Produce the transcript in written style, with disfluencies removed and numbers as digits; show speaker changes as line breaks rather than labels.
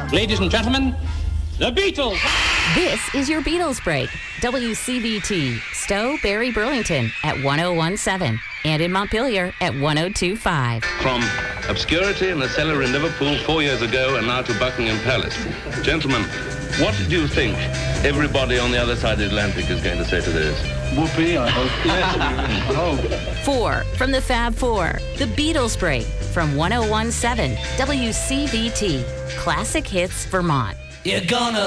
Ladies and gentlemen, the Beatles.
This is your Beatles break. WCVT, Stowe, Barry, Burlington at 1017 and in Montpelier at 1025.
From obscurity in the cellar in Liverpool 4 years ago and now to Buckingham Palace. Gentlemen, what do you think everybody on the other side of the Atlantic is going to say to this?
Whoopee, I hope. Yes, I hope.
4 from the Fab Four, the Beatles break from 1017 WCVT, Classic Hits, Vermont.
You're gonna